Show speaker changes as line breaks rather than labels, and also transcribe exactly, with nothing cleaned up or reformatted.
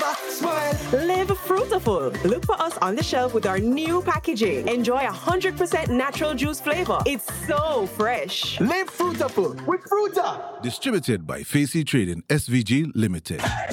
remember, smile.
Live fruitful. Look for us on the shelf with our new packaging. Enjoy one hundred percent natural juice flavor. It's so fresh.
Live fruitful with Fruta.
Distributed by Facey Trading S V G Limited.